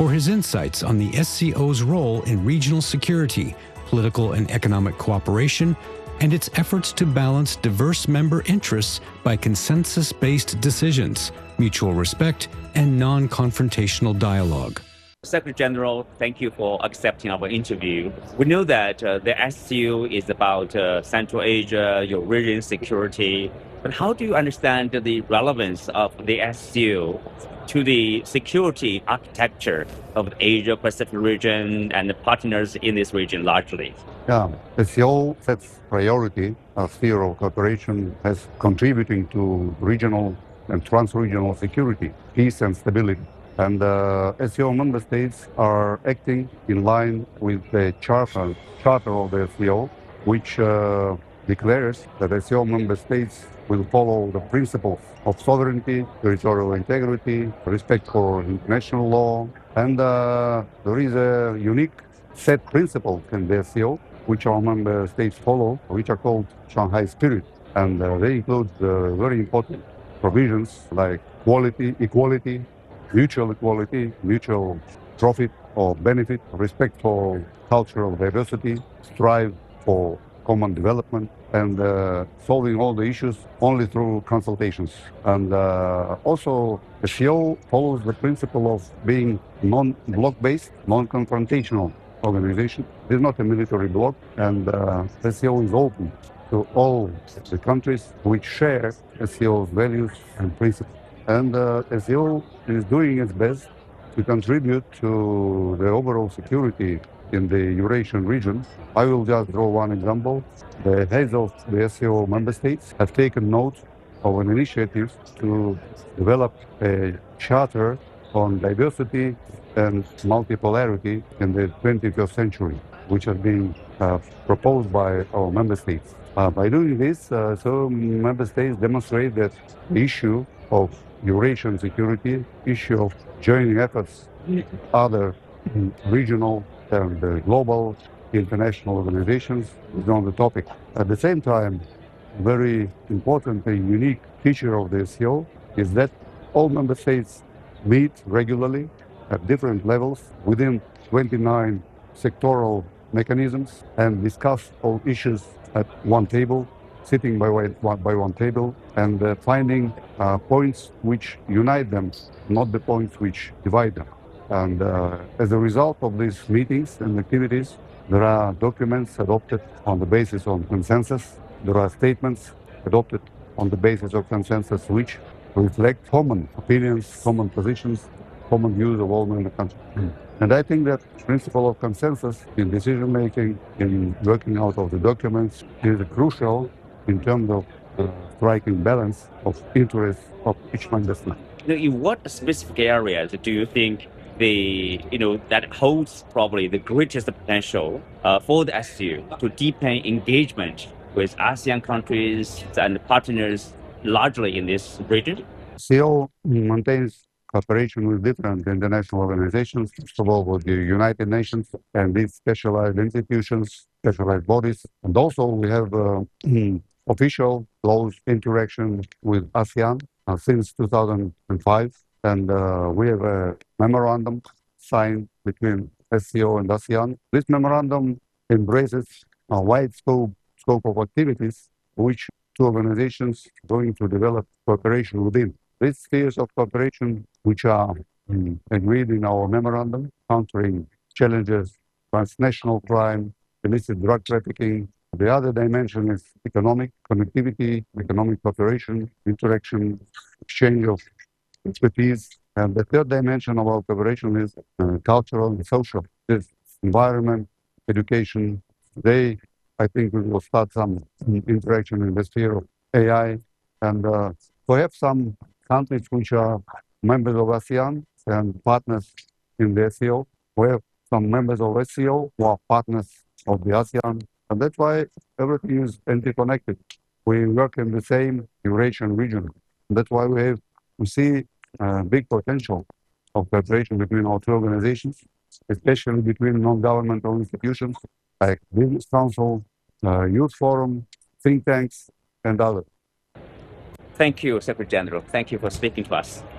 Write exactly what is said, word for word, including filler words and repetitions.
for his insights on the S C O's role in regional security, political and economic cooperation, and its efforts to balance diverse member interests by consensus-based decisions, mutual respect, and non-confrontational dialogue. Secretary General, thank you for accepting our interview. We know that uh, the S C O is about uh, Central Asia, your region security, but how do you understand the relevance of the S C O to the security architecture of the Asia-Pacific region and the partners in this region largely? Yeah, S C O sets priority as sphere of cooperation as contributing to regional and trans-regional security, peace and stability. And uh, S C O member states are acting in line with the charter, charter of the S C O, which uh, declares that S C O member states will follow the principles of sovereignty, territorial integrity, respect for international law, and uh, there is a unique set principles in the S C O which our member states follow, which are called Shanghai Spirit, and uh, they include uh, very important provisions like quality, equality, mutual equality, mutual profit or benefit, respect for cultural diversity, strive for common development, and uh, solving all the issues only through consultations. And uh, also, the S C O follows the principle of being non-block-based, non-confrontational organization. It is not a military bloc, and uh, S C O is open to all the countries which share S C O's values and principles. And uh, S C O is doing its best to contribute to the overall security in the Eurasian region. I will just draw one example. The heads of the S C O member states have taken note of an initiative to develop a charter on diversity and multipolarity in the twenty-first century, which has been uh, proposed by our member states. Uh, by doing this, uh, so member states demonstrate that the issue of Eurasian security, issue of joining efforts with other regional and uh, global international organizations is on the topic. At the same time, very important and unique feature of the S C O is that all member states meet regularly at different levels within twenty-nine sectoral mechanisms and discuss all issues at one table, sitting by one, by one table, and uh, finding uh, points which unite them, not the points which divide them. And uh, as a result of these meetings and activities, there are documents adopted on the basis of consensus. There are statements adopted on the basis of consensus which reflect common opinions, common positions, common views of all member countries. Mm. And I think that principle of consensus in decision-making, in working out of the documents, is crucial in terms of uh, striking balance of interests of each member state. In what specific areas do you think the you know that holds probably the greatest potential uh, for the S C O to deepen engagement with ASEAN countries and partners largely in this region? S C O maintains cooperation with different international organizations, first of all with the United Nations and these specialized institutions, specialized bodies. And also we have uh, official close interaction with ASEAN uh, since two thousand five. And uh, we have a memorandum signed between S C O and ASEAN. This memorandum embraces a wide scope, scope of activities which two organizations are going to develop cooperation within. These spheres of cooperation, which are um, agreed in our memorandum, countering challenges, transnational crime, illicit drug trafficking. The other dimension is economic connectivity, economic cooperation, interaction, exchange of expertise. And the third dimension of our cooperation is uh, cultural and social. This environment, education. Today, I think we will start some interaction in the sphere of A I. And uh, we have some countries which are members of ASEAN and partners in the S C O. We have some members of S C O who are partners of the ASEAN. And that's why everything is interconnected. We work in the same Eurasian region. And that's why we have we see uh, big potential of cooperation between our two organizations, especially between non-governmental institutions like Business Council, uh, Youth Forum, think tanks, and others. Thank you, Secretary General. Thank you for speaking to us.